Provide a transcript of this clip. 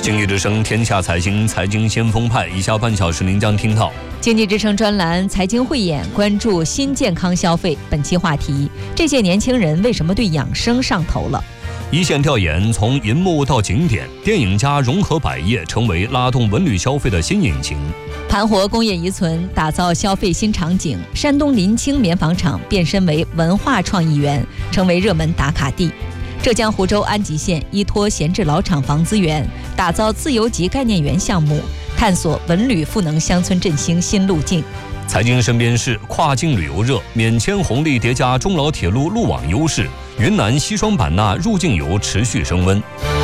经济之声天下财经，财经先锋派，以下半小时您将听到经济之声专栏财经汇演，关注新健康消费。本期话题：这届年轻人为什么对养生上头了？ 一线调研，从银幕到景点，电影加融合百业，成为拉动文旅消费的新引擎。 盘活工业遗存，打造消费新场景。山东临清棉纺厂变身为文化创意园，成为热门打卡地。浙江湖州安吉县依托闲置老厂房资源，打造自由级概念园项目，探索文旅赋能乡村振兴新路径。 财经身边事，跨境旅游热，免签红利叠加中老铁路路网优势，云南西双版纳入境游持续升温。